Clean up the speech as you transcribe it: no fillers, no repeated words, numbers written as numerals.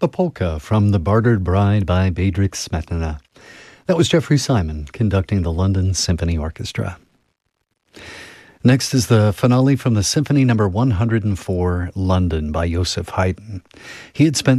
the polka from The Bartered Bride by Bedřich Smetana. That was Jeffrey Simon conducting the London Symphony Orchestra. Next is the finale from the Symphony No. 104, London, by Joseph Haydn. He had spent